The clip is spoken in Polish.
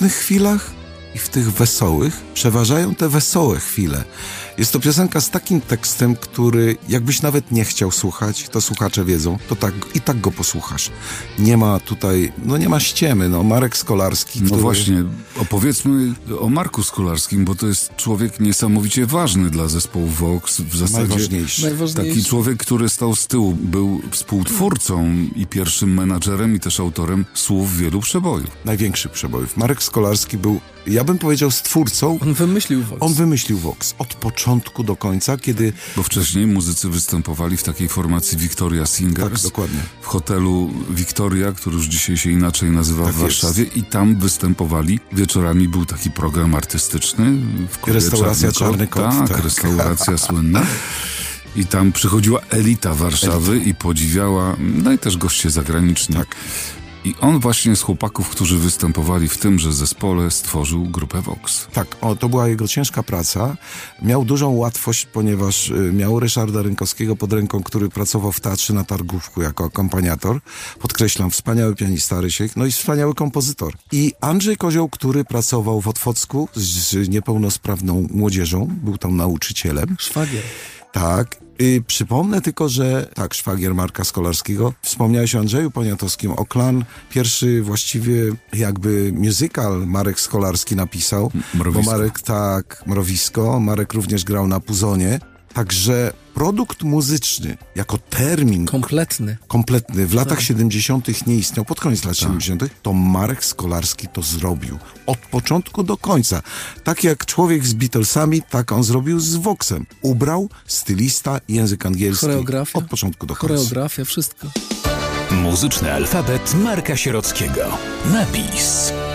smutnych chwilach i w tych wesołych przeważają te wesołe chwile. Jest to piosenka z takim tekstem, który jakbyś nawet nie chciał słuchać, to słuchacze wiedzą, to tak i tak go posłuchasz. Nie ma tutaj, nie ma ściemy, Marek Skolarski. No właśnie, opowiedzmy o Marku Skolarskim, bo to jest człowiek niesamowicie ważny dla zespołu Vox. W zasadzie Najważniejszy. Taki człowiek, który stał z tyłu, był współtwórcą i pierwszym menadżerem i też autorem słów wielu przebojów. Największych przebojów. Marek Skolarski był, ja bym powiedział, stwórcą. On wymyślił Vox. Od początku do końca, kiedy... Bo wcześniej muzycy występowali w takiej formacji Victoria Singers. Tak, dokładnie. W hotelu Victoria, który już dzisiaj się inaczej nazywa w Warszawie. I tam występowali. Wieczorami był taki program artystyczny. Restauracja Czarny Kot. Tak, restauracja słynna. I tam przychodziła elita Warszawy i podziwiała, i też goście zagraniczni. Tak. I on właśnie z chłopaków, którzy występowali w tymże zespole, stworzył grupę Vox. Tak, to była jego ciężka praca. Miał dużą łatwość, ponieważ miał Ryszarda Rynkowskiego pod ręką, który pracował w Teatrze na Targówku jako akompaniator. Podkreślam, wspaniały pianista Rysiek, i wspaniały kompozytor. I Andrzej Kozioł, który pracował w Otwocku z niepełnosprawną młodzieżą, był tam nauczycielem. Szwagier. Tak. Przypomnę tylko, że szwagier Marka Skolarskiego. Wspomniałeś o Andrzeju Poniatowskim, o Klan. Pierwszy właściwie jakby musical Marek Skolarski napisał. Mrowisko. Bo Marek, Mrowisko. Marek również grał na Puzonie. Także produkt muzyczny jako termin kompletny w latach 70. nie istniał, pod koniec lat 70. to Marek Skolarski to zrobił. Od początku do końca. Tak jak człowiek z Beatlesami, tak on zrobił z Voxem. Ubrał, stylista, język angielski. Choreografia. Od początku do końca. Choreografia, wszystko. Muzyczny alfabet Marka Sierockiego. Napis.